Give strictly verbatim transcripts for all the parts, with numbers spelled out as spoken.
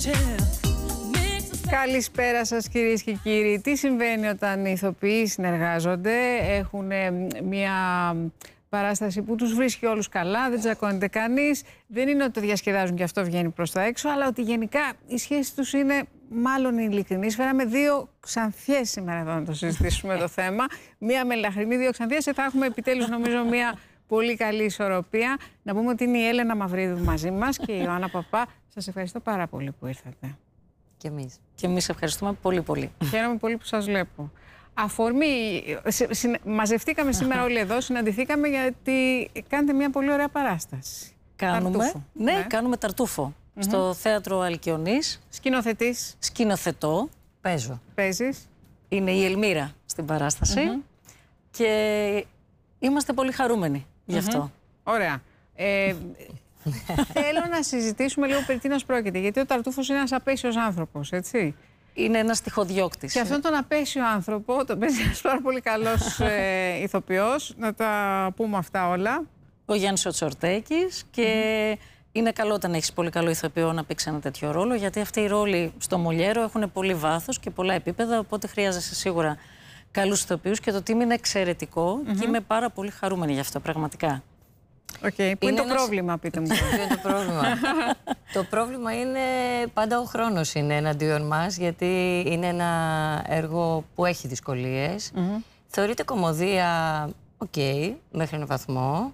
Καλησπέρα σας κυρίες και κύριοι. Τι συμβαίνει όταν οι ηθοποιοί συνεργάζονται, έχουν μια παράσταση που τους βρίσκει όλους καλά, δεν τσακώνεται κανείς, δεν είναι ότι το διασκεδάζουν και αυτό βγαίνει προς τα έξω, αλλά ότι γενικά η σχέση τους είναι μάλλον ειλικρινής. Φέραμε δύο ξανθιές σήμερα εδώ να το συζητήσουμε το θέμα. Μία μελαχρινή, δύο ξανθιές και θα έχουμε επιτέλους νομίζω μία πολύ καλή ισορροπία. Να πούμε ότι είναι η Έλενα Μαυρίδου μαζί μας και η Ιωάννα Παπά. Σας ευχαριστώ πάρα πολύ που ήρθατε. Και εμείς. Και εμείς ευχαριστούμε πολύ πολύ. Χαίρομαι πολύ που σας βλέπω. Αφορμή, συ, μαζευτήκαμε σήμερα όλοι εδώ, συναντηθήκαμε γιατί κάνετε μια πολύ ωραία παράσταση. Κάνουμε, Ταρτούφο. ναι, ναι, κάνουμε Ταρτούφο. Mm-hmm. Στο Θέατρο Αλκιονής. Σκηνοθετής. Σκηνοθετώ. Παίζω. Παίζεις. Είναι η Ελμύρα στην παράσταση. Mm-hmm. Και είμαστε πολύ χαρούμενοι γι' αυτό. Mm-hmm. Ωραία. Ε, θέλω να συζητήσουμε λίγο περί τίνος πρόκειται, γιατί ο Ταρτούφος είναι ένας απέσιος άνθρωπος, έτσι. Είναι ένας τυχοδιώκτης. Και αυτόν τον απέσιο άνθρωπο τον παίζει ένας πάρα πολύ καλός ε, ηθοποιός. Να τα πούμε αυτά όλα. Ο Γιάννης ο Τσορτέκης. Και mm-hmm. είναι καλό όταν έχεις πολύ καλό ηθοποιό να παίξει ένα τέτοιο ρόλο, γιατί αυτοί οι ρόλοι στο Μολιέρο έχουν πολύ βάθος και πολλά επίπεδα. Οπότε χρειάζεσαι σίγουρα καλούς ηθοποιούς και το team είναι εξαιρετικό. Mm-hmm. Και είμαι πάρα πολύ χαρούμενη γι' αυτό, πραγματικά. Okay. Πού είναι, είναι το ένας... πρόβλημα, πείτε μου. Ποιο είναι το πρόβλημα. Το πρόβλημα είναι πάντα ο χρόνος είναι εναντίον μας, γιατί είναι ένα έργο που έχει δυσκολίες. Mm-hmm. Θεωρείται κωμωδία, οκ, okay, μέχρι έναν βαθμό.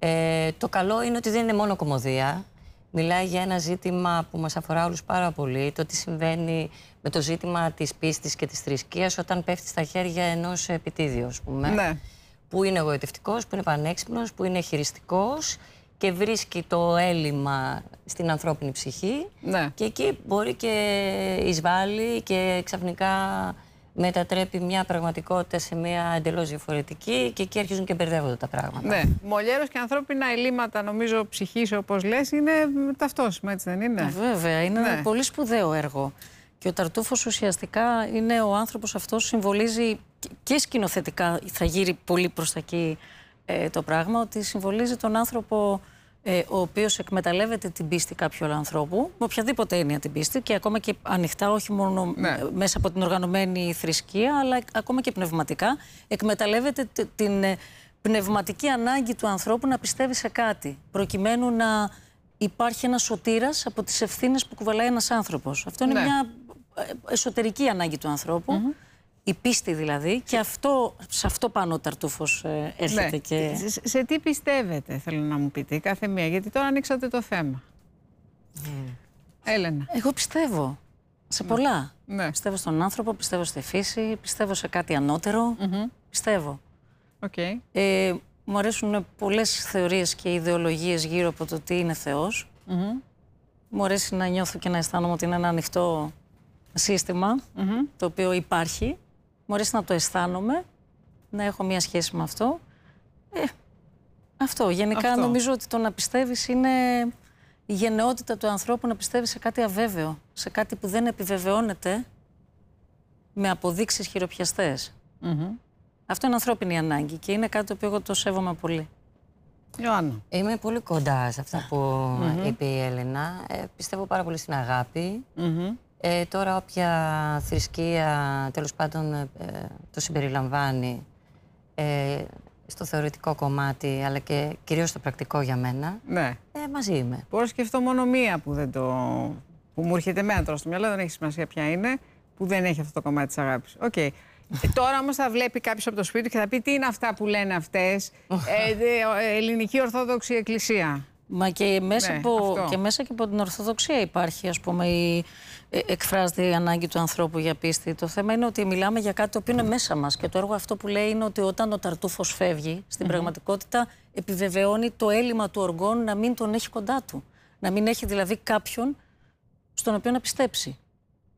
Ε, το καλό είναι ότι δεν είναι μόνο κωμωδία. Μιλάει για ένα ζήτημα που μας αφορά όλους πάρα πολύ, το τι συμβαίνει με το ζήτημα της πίστης και της θρησκείας όταν πέφτει στα χέρια ενός επιτίδιου, ας πούμε. Ναι. Που είναι εγωιτευτικός, που είναι πανέξυπνος, που είναι χειριστικός και βρίσκει το έλλειμμα στην ανθρώπινη ψυχή. Ναι. Και εκεί μπορεί και εισβάλλει και ξαφνικά μετατρέπει μια πραγματικότητα σε μια εντελώς διαφορετική και εκεί αρχίζουν και μπερδεύονται τα πράγματα. Ναι. Μολιέρος και ανθρώπινα ελλείμματα, νομίζω, ψυχής, όπως λες, είναι ταυτόσιμα, έτσι δεν είναι? Βέβαια, είναι ναι. ένα πολύ σπουδαίο έργο. Και ο Ταρτούφος ουσιαστικά είναι ο άνθρωπος αυτός, συμβολίζει και σκηνοθετικά, θα γύρει πολύ προς τα εκεί ε, το πράγμα, ότι συμβολίζει τον άνθρωπο ε, ο οποίος εκμεταλλεύεται την πίστη κάποιου άλλου ανθρώπου, με οποιαδήποτε έννοια την πίστη και ακόμα και ανοιχτά, όχι μόνο ναι. μέσα από την οργανωμένη θρησκεία, αλλά ακόμα και πνευματικά, εκμεταλλεύεται την ε, πνευματική ανάγκη του ανθρώπου να πιστεύει σε κάτι, προκειμένου να υπάρχει ένας σωτήρας από τις ευθύνες που κουβαλάει ένας άνθρωπος. Αυτό είναι ναι. μια εσωτερική ανάγκη του ανθρώπου, mm-hmm. η πίστη δηλαδή, και αυτό, σε αυτό πάνω ο Ταρτούφος ε, έρχεται. Ναι. Και... Σε, σε τι πιστεύετε, θέλω να μου πείτε, κάθε μία, γιατί τώρα ανοίξατε το θέμα. Mm. Έλενα. Εγώ πιστεύω σε ναι. πολλά. Ναι. Πιστεύω στον άνθρωπο, πιστεύω στη φύση, πιστεύω σε κάτι ανώτερο, mm-hmm. πιστεύω. Okay. Ε, μου αρέσουν πολλές θεωρίες και ιδεολογίες γύρω από το τι είναι Θεός. Mm-hmm. Μου αρέσει να νιώθω και να αισθάνομαι ότι είναι ένα ανοιχτό σύστημα, mm-hmm. το οποίο υπάρχει. Μου αρέσει να το αισθάνομαι, να έχω μία σχέση με αυτό. Ε, αυτό. Γενικά αυτό. Νομίζω ότι το να πιστεύεις είναι η γενναιότητα του ανθρώπου να πιστεύει σε κάτι αβέβαιο, σε κάτι που δεν επιβεβαιώνεται με αποδείξεις χειροπιαστές. Mm-hmm. Αυτό είναι ανθρώπινη ανάγκη και είναι κάτι το οποίο εγώ το σέβομαι πολύ. Ιωάννα. Είμαι πολύ κοντά σε αυτά που mm-hmm. είπε η Έλενα. Ε, πιστεύω πάρα πολύ στην αγάπη. Mm-hmm. Ε, τώρα όποια θρησκεία τέλος πάντων ε, το συμπεριλαμβάνει ε, στο θεωρητικό κομμάτι, αλλά και κυρίως στο πρακτικό για μένα, ναι. ε, μαζί είμαι. Μπορώ να σκεφτώ μόνο μία που, δεν το... που μου έρχεται εμένα τώρα στο μυαλό, δεν έχει σημασία ποια είναι, που δεν έχει αυτό το κομμάτι της αγάπης. Okay. Τώρα όμως θα βλέπει κάποιος από το σπίτι του και θα πει τι είναι αυτά που λένε αυτές, ε, ελληνική Ορθόδοξη Εκκλησία. Μα και μέσα, ναι, από, και μέσα και από την Ορθοδοξία υπάρχει, ας πούμε, η, ε, εκφράζεται η ανάγκη του ανθρώπου για πίστη. Το θέμα είναι ότι μιλάμε για κάτι το οποίο είναι μέσα μας και το έργο αυτό που λέει είναι ότι όταν ο Ταρτούφος φεύγει, στην mm-hmm. πραγματικότητα επιβεβαιώνει το έλλειμμα του οργών να μην τον έχει κοντά του. Να μην έχει δηλαδή κάποιον στον οποίο να πιστέψει.